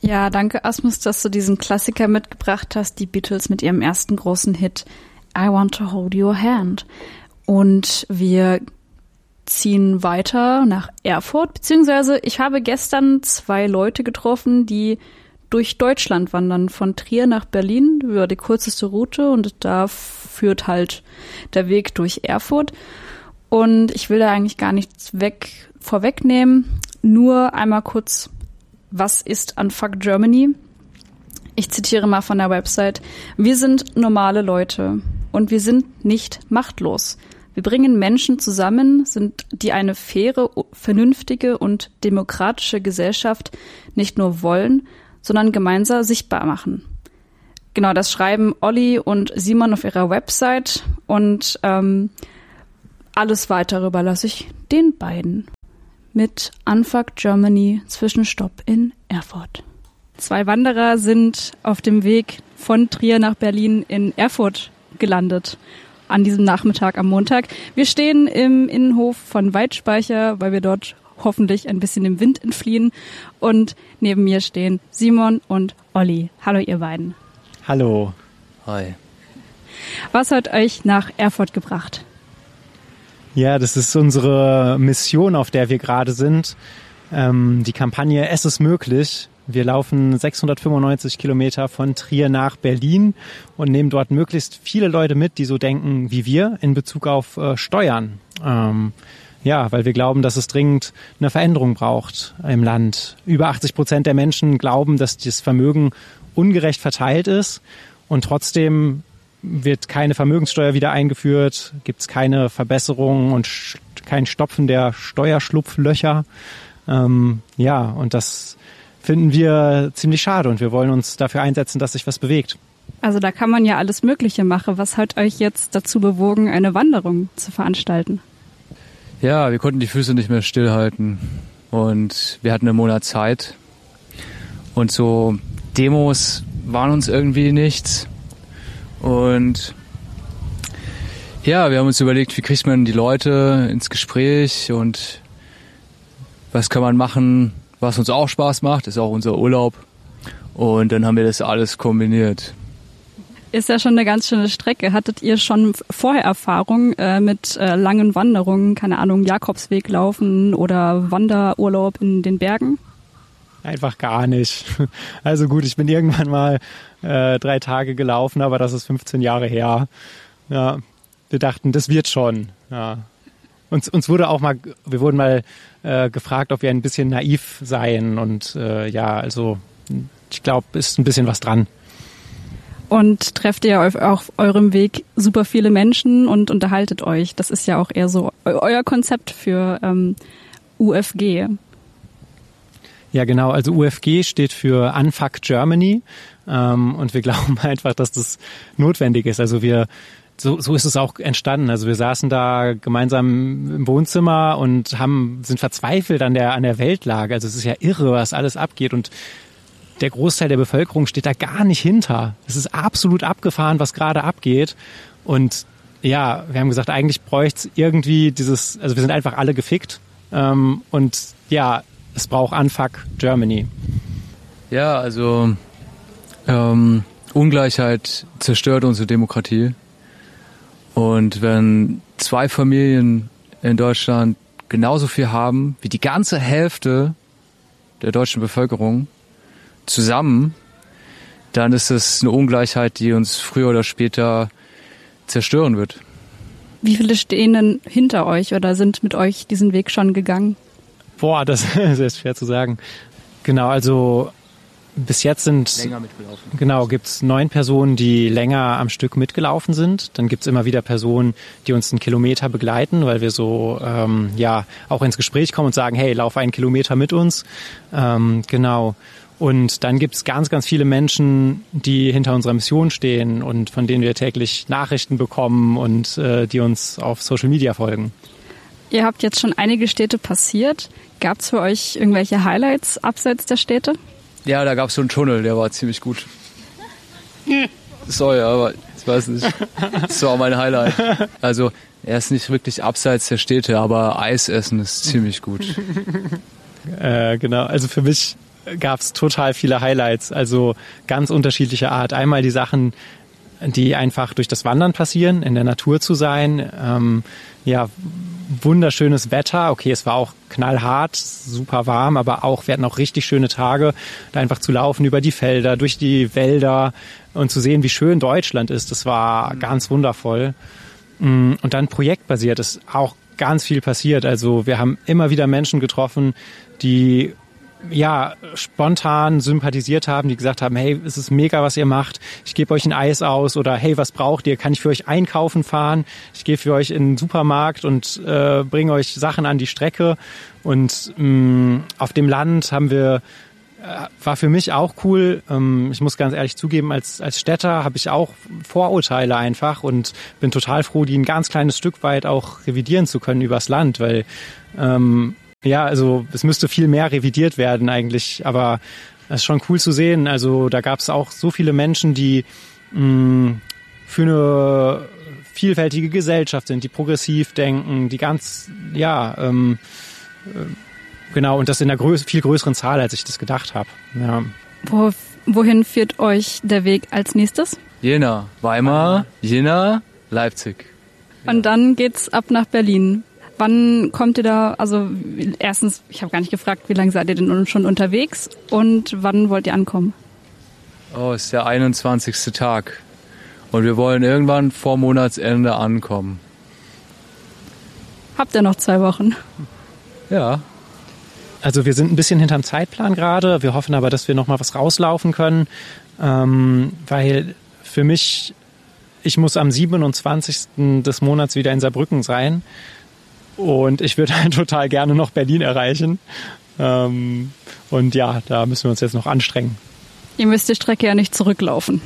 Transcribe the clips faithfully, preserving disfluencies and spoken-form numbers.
Ja, danke Asmus, dass du diesen Klassiker mitgebracht hast, die Beatles mit ihrem ersten großen Hit I Want to Hold Your Hand. Und wir ziehen weiter nach Erfurt, beziehungsweise ich habe gestern zwei Leute getroffen, die durch Deutschland wandern, von Trier nach Berlin, über die kürzeste Route, und da führt halt der Weg durch Erfurt. Und ich will da eigentlich gar nichts weg, vorwegnehmen, nur einmal kurz, was ist Unfuck Germany? Ich zitiere mal von der Website: Wir sind normale Leute und wir sind nicht machtlos. Wir bringen Menschen zusammen, sind die eine faire, vernünftige und demokratische Gesellschaft nicht nur wollen, sondern gemeinsam sichtbar machen. Genau, das schreiben Olli und Simon auf ihrer Website, und ähm, alles Weitere überlasse ich den beiden. Mit Unfuck Germany, Zwischenstopp in Erfurt. Zwei Wanderer sind auf dem Weg von Trier nach Berlin in Erfurt gelandet an diesem Nachmittag am Montag. Wir stehen im Innenhof von Weidspeicher, weil wir dort hoffentlich ein bisschen dem Wind entfliehen. Und neben mir stehen Simon und Olli. Hallo ihr beiden. Hallo. Hi. Was hat euch nach Erfurt gebracht? Ja, das ist unsere Mission, auf der wir gerade sind. Ähm, die Kampagne Es ist möglich. Wir laufen sechshundertfünfundneunzig Kilometer von Trier nach Berlin und nehmen dort möglichst viele Leute mit, die so denken wie wir in Bezug auf äh, Steuern. Ähm, ja, weil wir glauben, dass es dringend eine Veränderung braucht im Land. Über achtzig Prozent der Menschen glauben, dass das Vermögen ungerecht verteilt ist, und trotzdem wird keine Vermögenssteuer wieder eingeführt, gibt es keine Verbesserungen und sch- kein Stopfen der Steuerschlupflöcher. Ähm, ja, und das finden wir ziemlich schade, und wir wollen uns dafür einsetzen, dass sich was bewegt. Also da kann man ja alles Mögliche machen. Was hat euch jetzt dazu bewogen, eine Wanderung zu veranstalten? Ja, wir konnten die Füße nicht mehr stillhalten und wir hatten einen Monat Zeit, und so Demos waren uns irgendwie nichts. Und ja, wir haben uns überlegt, wie kriegt man die Leute ins Gespräch und was kann man machen, was uns auch Spaß macht, ist auch unser Urlaub. Und dann haben wir das alles kombiniert. Ist ja schon eine ganz schöne Strecke. Hattet ihr schon vorher Erfahrung äh, mit äh, langen Wanderungen, keine Ahnung, Jakobsweg laufen oder Wanderurlaub in den Bergen? Einfach gar nicht. Also gut, ich bin irgendwann mal äh, drei Tage gelaufen, aber das ist fünfzehn Jahre her. Ja, wir dachten, das wird schon. Ja. Uns, uns wurde auch mal, wir wurden mal äh, gefragt, ob wir ein bisschen naiv seien, und äh, ja, also ich glaube, ist ein bisschen was dran. Und trefft ihr auf, auf eurem Weg super viele Menschen und unterhaltet euch. Das ist ja auch eher so euer Konzept für ähm, U F G. Ja, genau. Also U F G steht für Unfuck Germany, ähm, und wir glauben einfach, dass das notwendig ist. Also wir, so, so ist es auch entstanden. Also wir saßen da gemeinsam im Wohnzimmer und haben, sind verzweifelt an der, an der Weltlage. Also es ist ja irre, was alles abgeht, und der Großteil der Bevölkerung steht da gar nicht hinter. Es ist absolut abgefahren, was gerade abgeht. Und ja, wir haben gesagt, eigentlich bräuchte es irgendwie dieses, also wir sind einfach alle gefickt, ähm, und ja, es braucht Unfuck Germany. Ja, also ähm, Ungleichheit zerstört unsere Demokratie. Und wenn zwei Familien in Deutschland genauso viel haben wie die ganze Hälfte der deutschen Bevölkerung zusammen, dann ist es eine Ungleichheit, die uns früher oder später zerstören wird. Wie viele stehen denn hinter euch oder sind mit euch diesen Weg schon gegangen? Boah, das ist schwer zu sagen. Genau, also bis jetzt sind länger mitgelaufen. Genau, gibt's neun Personen, die länger am Stück mitgelaufen sind. Dann gibt's immer wieder Personen, die uns einen Kilometer begleiten, weil wir so ähm, ja auch ins Gespräch kommen und sagen, hey, lauf einen Kilometer mit uns. Ähm, genau. Und dann gibt's ganz, ganz viele Menschen, die hinter unserer Mission stehen und von denen wir täglich Nachrichten bekommen und äh, die uns auf Social Media folgen. Ihr habt jetzt schon einige Städte passiert. Gab's für euch irgendwelche Highlights abseits der Städte? Ja, da gab's so einen Tunnel, der war ziemlich gut. Sorry, aber ich weiß nicht. Das war mein Highlight. Also, er ist nicht wirklich abseits der Städte, aber Eis essen ist ziemlich gut. Äh, genau, also für mich gab's total viele Highlights, also ganz unterschiedlicher Art. Einmal die Sachen, die einfach durch das Wandern passieren, in der Natur zu sein, ähm, ja, wunderschönes Wetter. Okay, es war auch knallhart, super warm, aber auch, wir hatten auch richtig schöne Tage, da einfach zu laufen über die Felder, durch die Wälder und zu sehen, wie schön Deutschland ist. Das war ganz wundervoll. Und dann projektbasiert ist auch ganz viel passiert. Also wir haben immer wieder Menschen getroffen, die ja spontan sympathisiert haben, die gesagt haben, hey, es ist mega, was ihr macht. Ich gebe euch ein Eis aus oder hey, was braucht ihr? Kann ich für euch einkaufen fahren? Ich gehe für euch in den Supermarkt und äh, bringe euch Sachen an die Strecke. Und mh, auf dem Land haben wir war für mich auch cool. Ich muss ganz ehrlich zugeben, als als Städter habe ich auch Vorurteile einfach und bin total froh, die ein ganz kleines Stück weit auch revidieren zu können übers Land, weil ähm, ja, also es müsste viel mehr revidiert werden eigentlich, aber das ist schon cool zu sehen. Also da gab es auch so viele Menschen, die mh, für eine vielfältige Gesellschaft sind, die progressiv denken, die ganz, ja, ähm, genau, und das in einer größ- viel größeren Zahl, als ich das gedacht habe. Ja. Wo, wohin führt euch der Weg als nächstes? Jena, Weimar, Jena, Leipzig. Und dann geht's ab nach Berlin. Wann kommt ihr da, also erstens, ich habe gar nicht gefragt, wie lange seid ihr denn schon unterwegs und wann wollt ihr ankommen? Oh, es ist der einundzwanzigste Tag und wir wollen irgendwann vor Monatsende ankommen. Habt ihr noch zwei Wochen? Ja. Also wir sind ein bisschen hinterm Zeitplan gerade. Wir hoffen aber, dass wir noch mal was rauslaufen können, ähm, weil für mich, ich muss am siebenundzwanzigsten des Monats wieder in Saarbrücken sein und ich würde halt total gerne noch Berlin erreichen. Ähm, und ja, da müssen wir uns jetzt noch anstrengen. Ihr müsst die Strecke ja nicht zurücklaufen.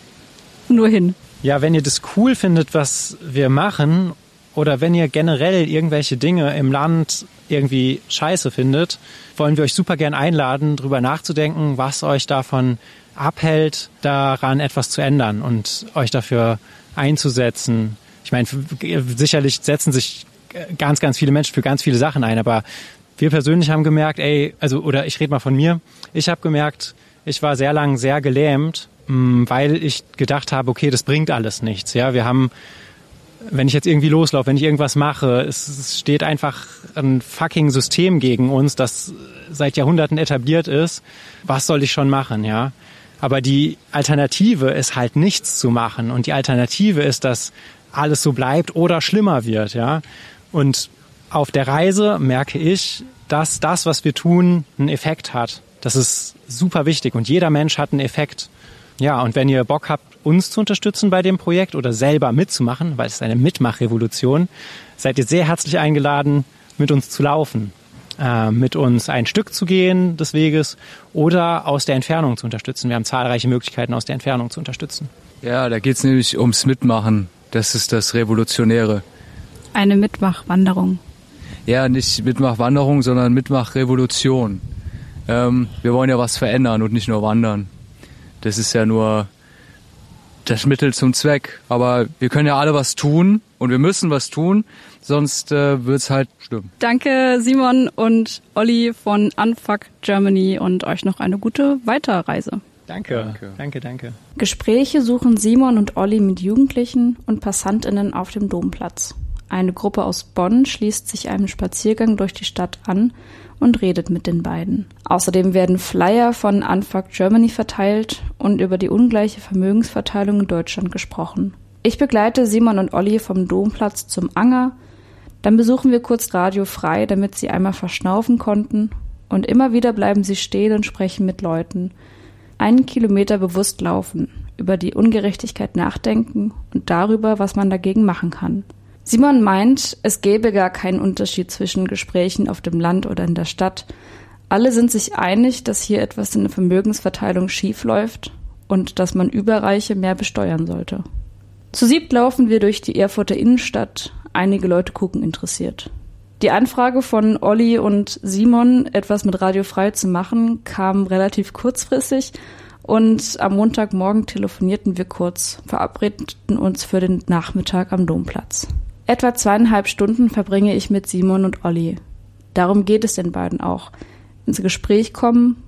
Nur hin. Ja, wenn ihr das cool findet, was wir machen, oder wenn ihr generell irgendwelche Dinge im Land irgendwie scheiße findet, wollen wir euch super gern einladen, drüber nachzudenken, was euch davon abhält, daran etwas zu ändern und euch dafür einzusetzen. Ich meine, sicherlich setzen sich ganz, ganz viele Menschen für ganz viele Sachen ein, aber wir persönlich haben gemerkt, ey, also, oder ich rede mal von mir, ich habe gemerkt, ich war sehr lang sehr gelähmt, weil ich gedacht habe, okay, das bringt alles nichts. Ja, wir haben, wenn ich jetzt irgendwie loslaufe, wenn ich irgendwas mache, es, es steht einfach ein fucking System gegen uns, das seit Jahrhunderten etabliert ist. Was soll ich schon machen, ja? Aber die Alternative ist halt nichts zu machen und die Alternative ist, dass alles so bleibt oder schlimmer wird, ja? Und auf der Reise merke ich, dass das, was wir tun, einen Effekt hat. Das ist super wichtig und jeder Mensch hat einen Effekt. Ja, und wenn ihr Bock habt, uns zu unterstützen bei dem Projekt oder selber mitzumachen, weil es ist eine Mitmachrevolution, seid ihr sehr herzlich eingeladen, mit uns zu laufen, äh, mit uns ein Stück zu gehen des Weges oder aus der Entfernung zu unterstützen. Wir haben zahlreiche Möglichkeiten, aus der Entfernung zu unterstützen. Ja, da geht's nämlich ums Mitmachen. Das ist das Revolutionäre. Eine Mitmachwanderung. Ja, nicht Mitmachwanderung, sondern Mitmachrevolution. Ähm, wir wollen ja was verändern und nicht nur wandern. Das ist ja nur das Mittel zum Zweck. Aber wir können ja alle was tun und wir müssen was tun, sonst äh, wird's halt stimmen. Danke Simon und Olli von Unfuck Germany und euch noch eine gute Weiterreise. Danke, danke, danke. danke. Gespräche suchen Simon und Olli mit Jugendlichen und PassantInnen auf dem Domplatz. Eine Gruppe aus Bonn schließt sich einem Spaziergang durch die Stadt an und redet mit den beiden. Außerdem werden Flyer von Unfuck Germany verteilt und über die ungleiche Vermögensverteilung in Deutschland gesprochen. Ich begleite Simon und Olli vom Domplatz zum Anger. Dann besuchen wir kurz Radio Frei, damit sie einmal verschnaufen konnten. Und immer wieder bleiben sie stehen und sprechen mit Leuten. Einen Kilometer bewusst laufen, über die Ungerechtigkeit nachdenken und darüber, was man dagegen machen kann. Simon meint, es gäbe gar keinen Unterschied zwischen Gesprächen auf dem Land oder in der Stadt. Alle sind sich einig, dass hier etwas in der Vermögensverteilung schief läuft und dass man Überreiche mehr besteuern sollte. Zu siebt laufen wir durch die Erfurter Innenstadt. Einige Leute gucken interessiert. Die Anfrage von Olli und Simon, etwas mit Radio Frei zu machen, kam relativ kurzfristig und am Montagmorgen telefonierten wir kurz, verabredeten uns für den Nachmittag am Domplatz. Etwa zweieinhalb Stunden verbringe ich mit Simon und Olli. Darum geht es den beiden auch. Ins Gespräch kommen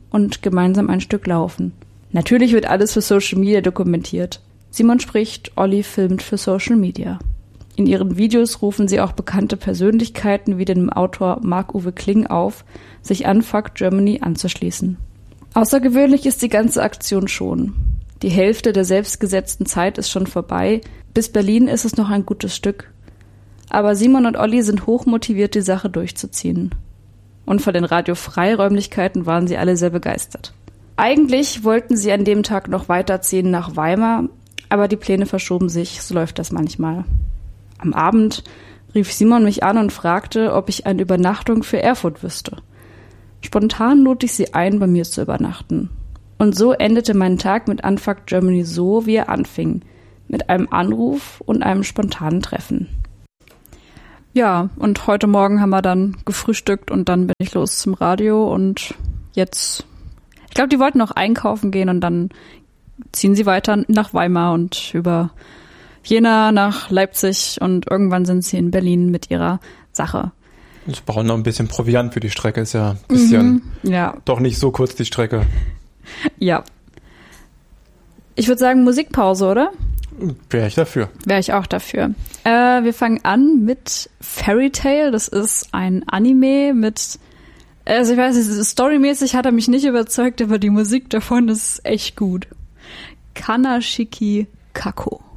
und gemeinsam ein Stück laufen. Natürlich wird alles für Social Media dokumentiert. Simon spricht, Olli filmt für Social Media. In ihren Videos rufen sie auch bekannte Persönlichkeiten wie den Autor Marc-Uwe Kling auf, sich Unfuck Germany anzuschließen. Außergewöhnlich ist die ganze Aktion schon. Die Hälfte der selbstgesetzten Zeit ist schon vorbei. Bis Berlin ist es noch ein gutes Stück. Aber Simon und Olli sind hochmotiviert, die Sache durchzuziehen. Und von den Radio-Freiräumlichkeiten waren sie alle sehr begeistert. Eigentlich wollten sie an dem Tag noch weiterziehen nach Weimar, aber die Pläne verschoben sich, so läuft das manchmal. Am Abend rief Simon mich an und fragte, ob ich eine Übernachtung für Erfurt wüsste. Spontan lud ich sie ein, bei mir zu übernachten. Und so endete mein Tag mit Unfuck Germany so, wie er anfing, mit einem Anruf und einem spontanen Treffen. Ja, und heute Morgen haben wir dann gefrühstückt und dann bin ich los zum Radio und jetzt, ich glaube, die wollten noch einkaufen gehen und dann ziehen sie weiter nach Weimar und über Jena nach Leipzig und irgendwann sind sie in Berlin mit ihrer Sache. Ich brauche noch ein bisschen Proviant für die Strecke, ist ja ein bisschen, mhm, ja. Doch nicht so kurz die Strecke. Ja. Ich würde sagen Musikpause, oder? Wäre ich dafür. Wäre ich auch dafür. Äh, wir fangen an mit Fairy Tail. Das ist ein Anime mit, also ich weiß nicht, storymäßig hat er mich nicht überzeugt, aber die Musik davon ist echt gut. Kanashiki Kako.